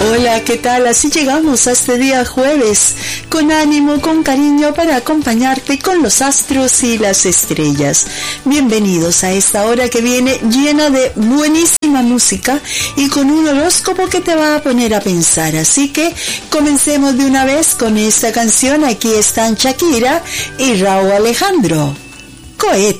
Hola, ¿qué tal? Así llegamos a este día jueves, con ánimo, con cariño para acompañarte con los astros y las estrellas. Bienvenidos a esta hora que viene llena de buenísima música y con un horóscopo que te va a poner a pensar. Así que comencemos de una vez con esta canción. Aquí están Shakira y Rauw Alejandro. Cohete.